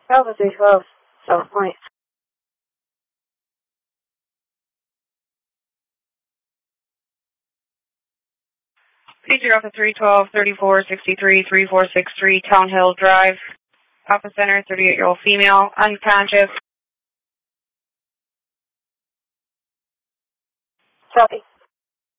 Alpha 312, South Point. Pager Alpha 312, 3463, 3463, Town Hill Drive, Alpha Center, 38-year-old female, unconscious. Copy.